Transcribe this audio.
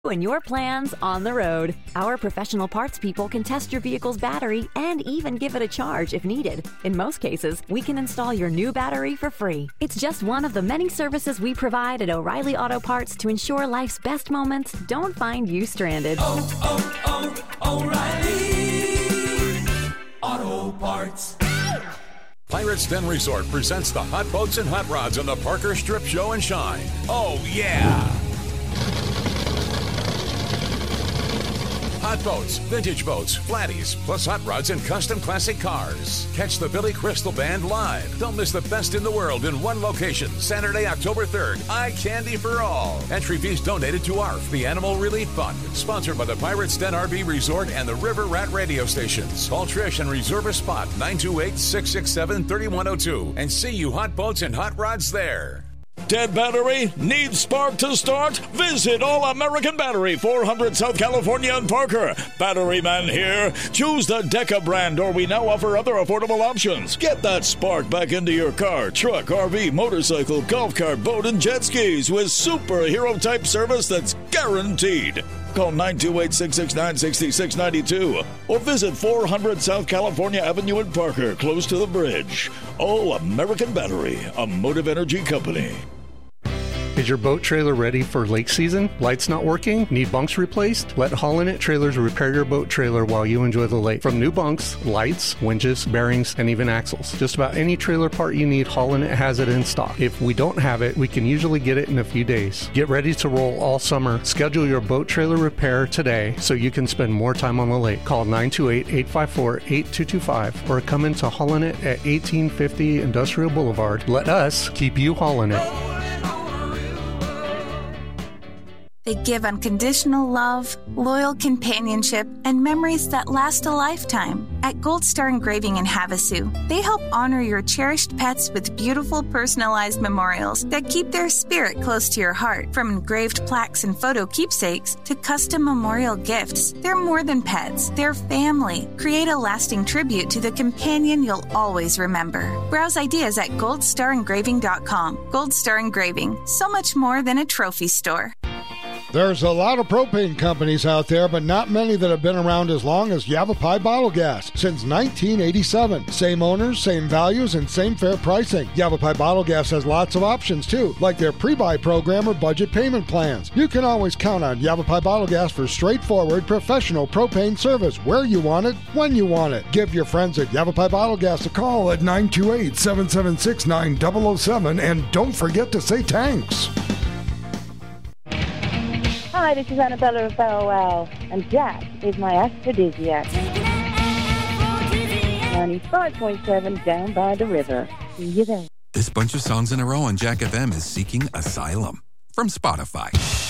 and your plans on the road. Our professional parts people can test your vehicle's battery and even give it a charge if needed. In most cases, we can install your new battery for free. It's just one of the many services we provide at O'Reilly Auto Parts to ensure life's best moments don't find you stranded. O'Reilly Auto Parts. Pirates Den Resort presents the Hot Boats and Hot Rods on the Parker Strip Show and Shine. Oh, yeah! Hot boats, vintage boats, flatties, plus hot rods and custom classic cars. Catch the Billy Crystal Band live. Don't miss the best in the world in one location. Saturday, October 3rd. Eye candy for all. Entry fees donated to ARF, the Animal Relief Fund. Sponsored by the Pirates Den RV Resort and the River Rat radio stations. Call Trish and reserve a spot, 928-667-3102. And see you hot boats and hot rods there. Dead battery? Need spark to start? Visit All American Battery, 400 South California and Parker. Battery man here. Choose the Deca brand, or we now offer other affordable options. Get that spark back into your car, truck, RV, motorcycle, golf cart, boat, and jet skis with superhero-type service that's guaranteed. Call 928-669-6692 or visit 400 South California Avenue in Parker, close to the bridge. All American Battery, a Motive Energy company. Is your boat trailer ready for lake season? Lights not working? Need bunks replaced? Let Haulin' It Trailers repair your boat trailer while you enjoy the lake. From new bunks, lights, winches, bearings, and even axles. Just about any trailer part you need, Haulin' It has it in stock. If we don't have it, we can usually get it in a few days. Get ready to roll all summer. Schedule your boat trailer repair today so you can spend more time on the lake. Call 928-854-8225 or come into Haulin' It at 1850 Industrial Boulevard. Let us keep you haulin' it. They give unconditional love, loyal companionship, and memories that last a lifetime. At Gold Star Engraving in Havasu, they help honor your cherished pets with beautiful personalized memorials that keep their spirit close to your heart. From engraved plaques and photo keepsakes to custom memorial gifts, they're more than pets. They're family. Create a lasting tribute to the companion you'll always remember. Browse ideas at goldstarengraving.com. Gold Star Engraving, so much more than a trophy store. There's a lot of propane companies out there, but not many that have been around as long as Yavapai Bottle Gas. Since 1987. Same owners, same values, and same fair pricing. Yavapai Bottle Gas has lots of options, too, like their pre-buy program or budget payment plans. You can always count on Yavapai Bottle Gas for straightforward, professional propane service where you want it, when you want it. Give your friends at Yavapai Bottle Gas a call at 928-776-9007, and don't forget to say thanks. Hi, this is Annabella of Bow Wow, and Jack is my aphrodisiac. 95.7 down by the river. See you there. This bunch of songs in a row on Jack FM is Seeking Asylum from Spotify.